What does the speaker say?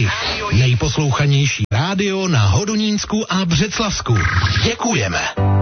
Jih. Nejposlouchanější rádio na Hodonínsku a Břeclavsku. Děkujeme.